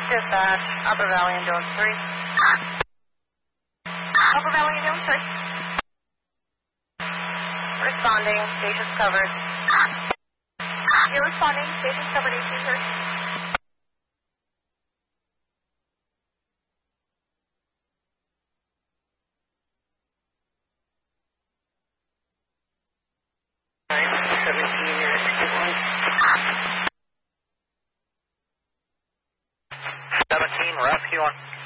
Dispatch, Upper Valley Ambulance 3. Upper Valley Ambulance 3. Responding, station's covered. You're responding, station's covered, 18, sir. Rescue on.